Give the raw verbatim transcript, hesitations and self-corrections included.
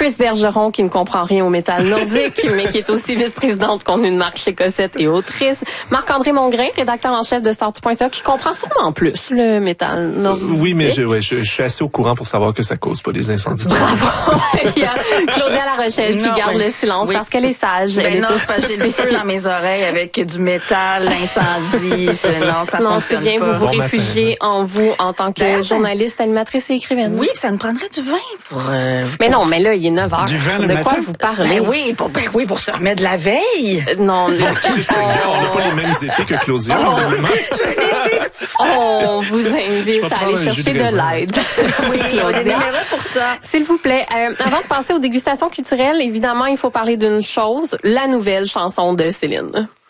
Chris Bergeron, qui ne comprend rien au métal nordique, mais qui est aussi vice-présidente contre une marque chez Cossette et autrice. Marc-André Mongrain, rédacteur en chef de Startu point C A, qui comprend sûrement plus le métal nordique. Oui, mais je, ouais, je, je suis assez au courant pour savoir que ça cause pas des incendies. Bravo! Il y a Claudia Larochelle qui Non, garde oui. le silence Oui. parce qu'elle est sage. Ben elle non, est c'est parce que j'ai le feu dans mes oreilles avec du métal, l'incendie. C'est- Non, ça Non, c'est fonctionne bien, pas. vous vous Bon réfugiez en vous en tant que Ben, journaliste, animatrice et écrivaine. Oui, puis ça nous prendrait du vin pour... euh, Mais non, mais là, il est neuf heures. Du vin le De matin? quoi vous parlez? Ben oui, pour, ben oui, pour se remettre de la veille. Euh, Non, le- Tu sais, on n'a pas les mêmes étés que Claudia, visiblement. on vous invite vais à prendre aller un jus chercher de de raisin. l'aide. Oui, on a des Claudia. numéros pour ça. S'il vous plaît, euh, avant de passer aux dégustations culturelles, évidemment, il faut parler d'une chose, la nouvelle chanson de Céline.